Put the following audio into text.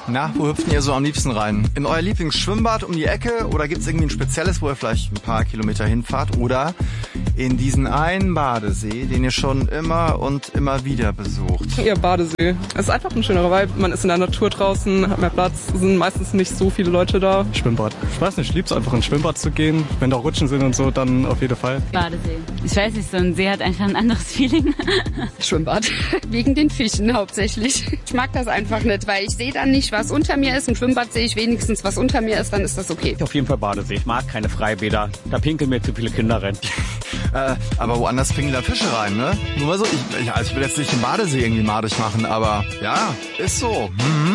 Na, wo hüpft ihr so am liebsten rein? In euer Lieblingsschwimmbad um die Ecke oder gibt's irgendwie ein spezielles, wo ihr vielleicht ein paar Kilometer hinfahrt? Oder in diesen einen Badesee, den ihr schon immer und immer wieder besucht? Ja, Badesee. Es ist einfach ein schönerer Vibe. Man ist in der Natur draußen, hat mehr Platz, sind meistens nicht so viele Leute da. Schwimmbad. Ich weiß nicht, ich lieb's einfach ins Schwimmbad zu gehen. Wenn da Rutschen sind und so, dann auf jeden Fall. Badesee. Ich weiß nicht, so ein See hat einfach ein anderes Feeling. Schwimmbad. Wegen den Fischen hauptsächlich. Ich mag das einfach nicht, weil ich sehe dann nicht, was unter mir ist. Im Schwimmbad sehe ich wenigstens, was unter mir ist, dann ist das okay. Auf jeden Fall Badesee. Ich mag keine Freibäder. Da pinkeln mir zu viele Kinder rein. Aber woanders pinkeln da Fische rein, ne? Nur mal so, ich will jetzt nicht den Badesee irgendwie madig machen, aber ja, ist so. Mhm.